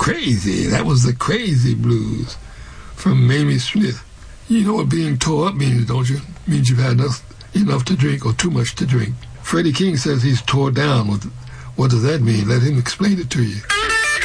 Crazy. That was the Crazy Blues from Mamie Smith. You know what being tore up means, don't you? It means you've had enough to drink or too much to drink. Freddie King says he's tore down. What does that mean? Let him explain it to you.